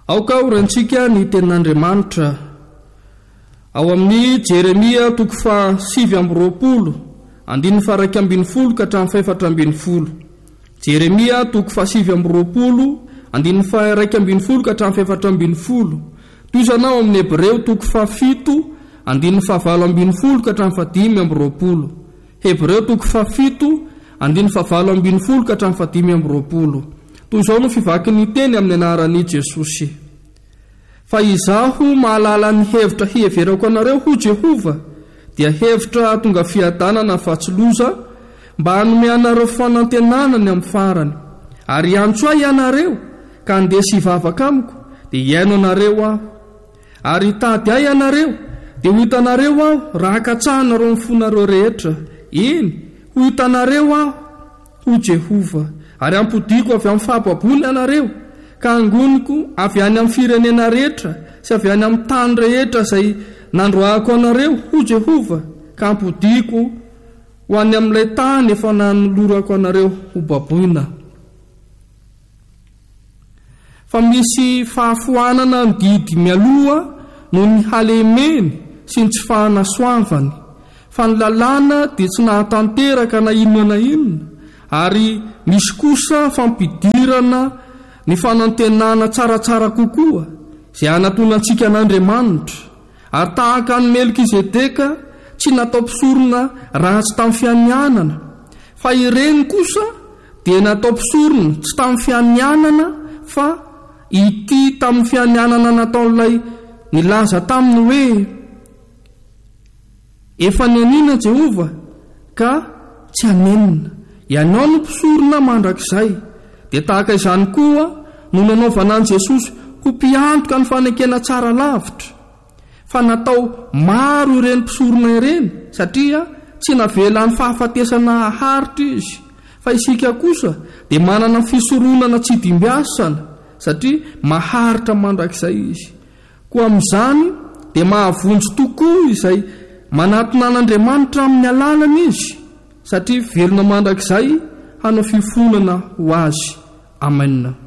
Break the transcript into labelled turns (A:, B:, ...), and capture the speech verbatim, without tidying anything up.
A: aoka orantsika ny tenin'Andriamanitra ao amin'ny Jeremia toko fa sivy amby roapolo andiny fa raika ambiny folo ka hatramin'ny faefatra ambiny folo. Jeremia toko fa sivy amby roapolo andiny fa raika ambiny folo ka hatramin'ny faefatra ambiny folo. Toizanao amin'ny Hebreo toko fa fito andiny fa valo ambiny folo ka hatramin'ny fa dimy amby roapolo. Hebreo toko fa fito andiny fa valo ambiny folo ka hatramin'ny fa dimy amby roapolo. Toy izao no fivakin'ny teny amin'ny anaran'i Jesosy. Fa izaho mahalala ny hevitra hieverako anareo ho Jehova, dia hevitra tonga fiadanana fahatsiloza, mba hanome anareo fanantenana ny amin'ny farany. Ary antso ahy ianareo ka andesy hivavaka amiko, dia hiaino anareo aho. Ary tady ahy ianareo, dia ho hitanareo aho raha hakatsahanareo ny fonareo rehetra. Eny, ho hitanareo aho ho Jehova. Ary ampodiko avy amin'ny fahababony anareo, ka angoniko avy any amin'ny firenena rehetra sy avy any amin'ny tany rehetra izay nandroahako anareo ho Jehova, ka ampodiko ho any amin'ilay tany efa nanolorako anareo ho baboina. Fa misy fahafoanana ny didy mialoha noho ny halemeny sy ny tsy fahanasoavany. Fa ny lalàna dia tsy nahatanteraka na inona na inona, ary misy kosa fampidirana ny fanantenana tsaratsara kokoa izay anatonantsika an'Andriamanitra. Ary tahaka ny Melkizedeka tsy natao mpisorona ratsy tamin'ny fianianana, fa ireny kosa dia natao mpisorona tsy tamin'ny fianianana fa ity tamin'ny fianianana nataon'ilay nilaza taminy hoe efa nianina Jehova ka tsy hanenina. Ianao no mpisorona mandrakizay. Dia tahaka izany koa no nanaovana an' Jesosy ho mpiantoka ny fanekena tsara lavitra. Fa natao maro ireny mpisorona ireny satria tsy navela ny fahafatesana haharitra izy. Fa isika kosa dia manana fisoronana tsy dimbiasana satria maharitra mandrakizay izy. Koa amin'izany dia mahavonjy tokoa izay manatona an'Andriamanitra amin'ny alalana izy, satria velona mandrakizay hanao fifonana ho azy. Amen.